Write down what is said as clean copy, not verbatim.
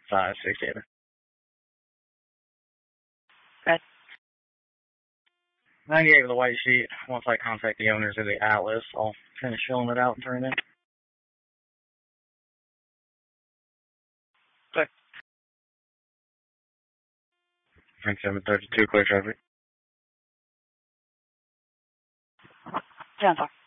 568. Good. 98 with a white sheet. Once I contact the owners of the Atlas, I'll finish filling it out and turn it in. Okay. Frank 732, clear traffic. 10-4.